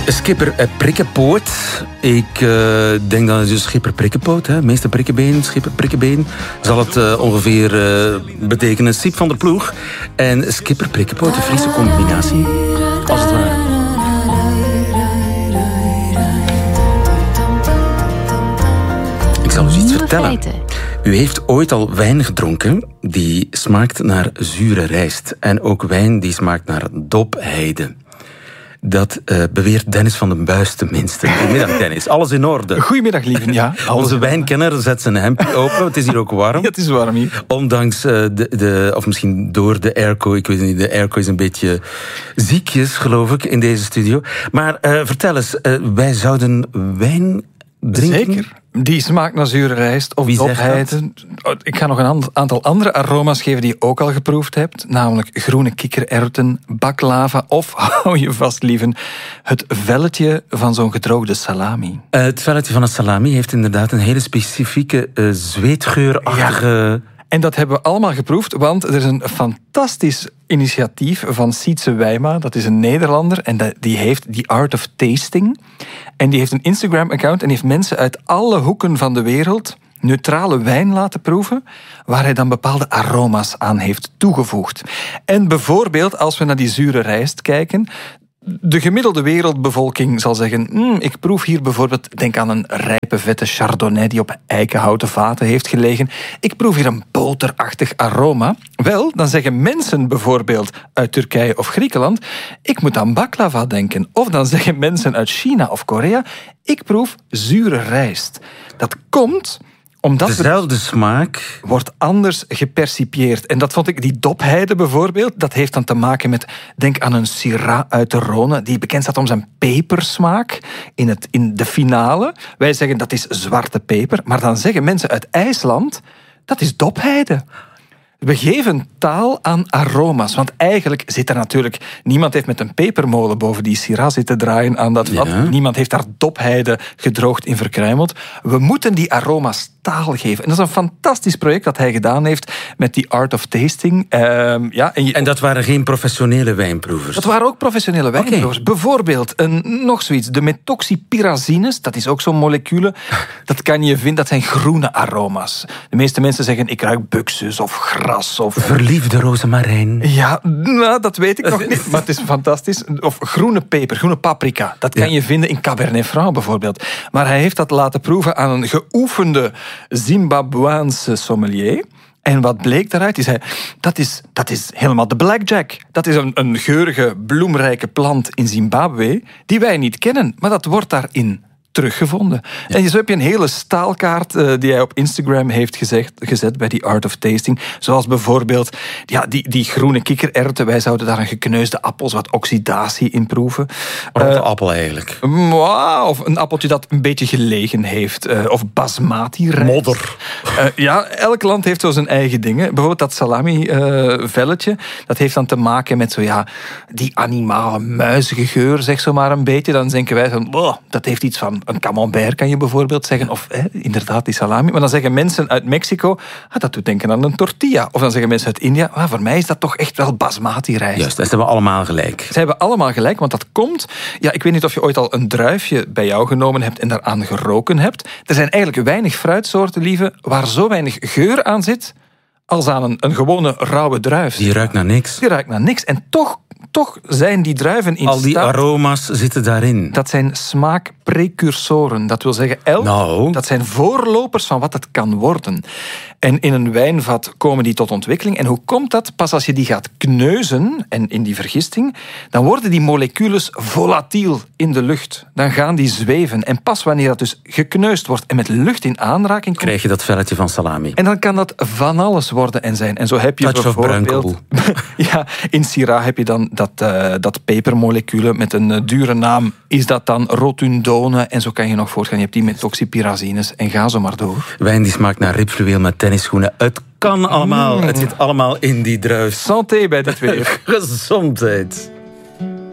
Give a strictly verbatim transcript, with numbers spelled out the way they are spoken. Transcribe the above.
Schipper uh, Prikkenpoot. Ik uh, denk dat het dus Schipper Prikkenpoot, hè, meester Prikkenbeen, Schipper Prikkenbeen, zal het uh, ongeveer uh, betekenen. Siep van der Ploeg en Schipper Prikkenpoot, een Friese combinatie, als het ware. Ik zal u iets vertellen. U heeft ooit al wijn gedronken die smaakt naar zure rijst. En ook wijn die smaakt naar dopheide. Dat uh, beweert Dennis van den Buis tenminste. Goedemiddag, Dennis. Alles in orde? Goedemiddag, lieve. Ja, onze wijnkenner zet zijn hemdje open. Het is hier ook warm. Ja, het is warm hier. Ondanks uh, de, de... Of misschien door de airco. Ik weet niet, de airco is een beetje ziekjes, geloof ik, in deze studio. Maar uh, vertel eens, uh, wij zouden wijn drinken? Zeker. Die smaakt naar zure rijst of dopheide. Ik ga nog een aantal andere aroma's geven die je ook al geproefd hebt. Namelijk groene kikkererwten, baklava of, hou je vast lieven, het velletje van zo'n gedroogde salami. Uh, het velletje van een salami heeft inderdaad een hele specifieke uh, zweetgeurachtige... Ja. En dat hebben we allemaal geproefd, want er is een fantastisch initiatief van Sietse Wijma. Dat is een Nederlander en die heeft The Art of Tasting. En die heeft een Instagram-account en heeft mensen uit alle hoeken van de wereld neutrale wijn laten proeven, waar hij dan bepaalde aroma's aan heeft toegevoegd. En bijvoorbeeld, als we naar die zure rijst kijken, de gemiddelde wereldbevolking zal zeggen, mm, ik proef hier bijvoorbeeld, denk aan een rijpe vette chardonnay die op eikenhouten vaten heeft gelegen. Ik proef hier een boterachtig aroma. Wel, dan zeggen mensen bijvoorbeeld uit Turkije of Griekenland, ik moet aan baklava denken. Of dan zeggen mensen uit China of Korea, ik proef zure rijst. Dat komt omdat dezelfde smaak wordt anders gepercipieerd. En dat vond ik, die dopheide bijvoorbeeld, dat heeft dan te maken met, denk aan een Syrah uit de Rhône, die bekend staat om zijn pepersmaak in, het, in de finale. Wij zeggen dat is zwarte peper, maar dan zeggen mensen uit IJsland, dat is dopheide. We geven taal aan aroma's, want eigenlijk zit er natuurlijk... Niemand heeft met een pepermolen boven die Syrah zitten draaien aan dat vat. Ja. Niemand heeft daar dopheide gedroogd in verkruimeld. We moeten die aroma's taal geven. En dat is een fantastisch project dat hij gedaan heeft met die Art of Tasting. Uh, ja, en, je... en dat waren geen professionele wijnproevers? Dat waren ook professionele wijnproevers. Okay. Bijvoorbeeld, een, nog zoiets, de methoxypyrazines, dat is ook zo'n molecule. Dat kan je vinden, dat zijn groene aroma's. De meeste mensen zeggen, ik ruik buxus of gras. Of... Verliefde rozemarijn. Ja, nou, dat weet ik nog niet, maar het is fantastisch. Of groene peper, groene paprika. Dat kan ja. je vinden in Cabernet Franc bijvoorbeeld. Maar hij heeft dat laten proeven aan een geoefende Zimbabweanse sommelier. En wat bleek daaruit? Die zei, dat is, dat is helemaal de blackjack. Dat is een, een geurige, bloemrijke plant in Zimbabwe die wij niet kennen. Maar dat wordt daarin teruggevonden. Ja. En zo heb je een hele staalkaart uh, die hij op Instagram heeft gezegd, gezet bij die Art of Tasting. Zoals bijvoorbeeld ja, die, die groene kikkererwten. Wij zouden daar een gekneusde appel, wat oxidatie in proeven. Rotte uh, appel eigenlijk. Mwah, of een appeltje dat een beetje gelegen heeft. Uh, of basmati rijst. Modder. Uh, ja, elk land heeft zo zijn eigen dingen. Bijvoorbeeld dat salami-velletje. Uh, dat heeft dan te maken met zo, ja, die animale muizige geur, zeg zo maar een beetje. Dan denken wij van, oh, dat heeft iets van een camembert, kan je bijvoorbeeld zeggen. Of eh, inderdaad die salami. Maar dan zeggen mensen uit Mexico, ah, dat doet denken aan een tortilla. Of dan zeggen mensen uit India, ah, voor mij is dat toch echt wel basmati rijst. Juist, dat hebben we allemaal gelijk. Ze hebben allemaal gelijk, want dat komt... Ja, ik weet niet of je ooit al een druifje bij jou genomen hebt en daaraan geroken hebt. Er zijn eigenlijk weinig fruitsoorten, lieve, waar zo weinig geur aan zit als aan een, een gewone rauwe druif. Die ruikt naar niks. Die ruikt naar niks. En toch... Toch zijn die druiven in Al die staat, aroma's zitten daarin. Dat zijn smaakprecursoren. Dat wil zeggen, elk, nou. dat zijn voorlopers van wat het kan worden. En in een wijnvat komen die tot ontwikkeling. En hoe komt dat? Pas als je die gaat kneuzen, en in die vergisting, dan worden die moleculen volatiel in de lucht. Dan gaan die zweven. En pas wanneer dat dus gekneusd wordt en met lucht in aanraking komt, krijg je dat velletje van salami. En dan kan dat van alles worden en zijn. En zo heb je Touch bijvoorbeeld... ja, in Syrah heb je dan dat, uh, dat pepermoleculen met een uh, dure naam. Is dat dan rotundone? En zo kan je nog voortgaan. Je hebt die methoxypyrazines en ga zo maar door. Wijn die smaakt naar ribfluweel met tennisschoenen. Het kan allemaal. Mm. Het zit allemaal in die druif. Santé bij dit weer. Gezondheid.